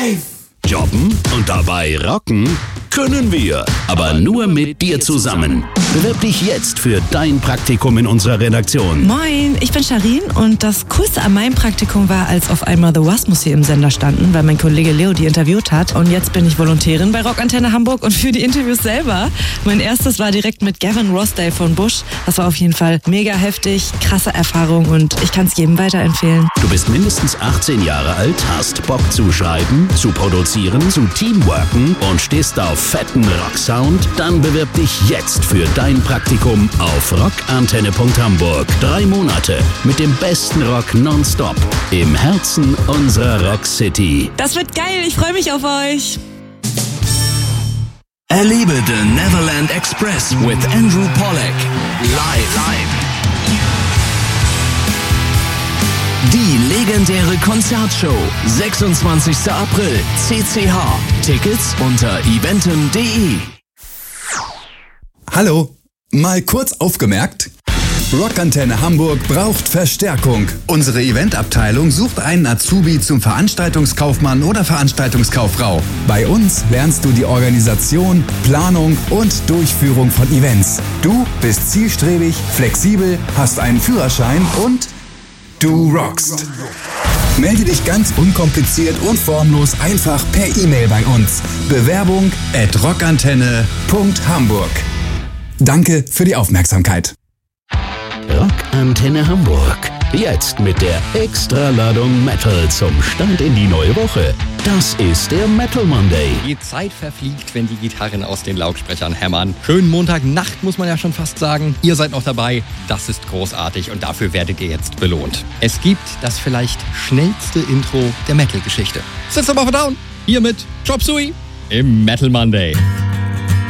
Live! Jobben und dabei rocken können wir, aber nur mit dir zusammen. Bewirb dich jetzt für dein Praktikum in unserer Redaktion. Moin, ich bin Sharin und das Coolste an meinem Praktikum war, als auf einmal The Wasmus hier im Sender standen, weil mein Kollege Leo die interviewt hat. Und jetzt bin ich Volontärin bei Rockantenne Hamburg und für die Interviews selber. Mein erstes war direkt mit Gavin Rossdale von Bush. Das war auf jeden Fall mega heftig, krasse Erfahrung und ich kann es jedem weiterempfehlen. Du bist mindestens 18 Jahre alt, hast Bock zu schreiben, zu produzieren, zu teamworken und stehst auf fetten Rocksound? Dann bewirb dich jetzt für dein Praktikum auf rockantenne.hamburg. 3 Monate mit dem besten Rock nonstop im Herzen unserer Rockcity. Das wird geil, ich freue mich auf euch. Erlebe The Neverland Express with Andrew Pollack. Live. Die legendäre Konzertshow. 26. April. CCH. Tickets unter eventim.de. Hallo, mal kurz aufgemerkt. Rockantenne Hamburg braucht Verstärkung. Unsere Eventabteilung sucht einen Azubi zum Veranstaltungskaufmann oder Veranstaltungskauffrau. Bei uns lernst du die Organisation, Planung und Durchführung von Events. Du bist zielstrebig, flexibel, hast einen Führerschein und du rockst. Melde dich ganz unkompliziert und formlos einfach per E-Mail bei uns. Bewerbung@rockantenne.hamburg. Danke für die Aufmerksamkeit. Rockantenne Hamburg. Jetzt mit der Extraladung Metal zum Start in die neue Woche. Das ist der Metal Monday. Die Zeit verfliegt, wenn die Gitarren aus den Lautsprechern hämmern. Schönen Montagnacht, muss man ja schon fast sagen. Ihr seid noch dabei. Das ist großartig und dafür werdet ihr jetzt belohnt. Es gibt das vielleicht schnellste Intro der Metal-Geschichte. System of a Down. Hier mit Chop Suey im Metal Monday.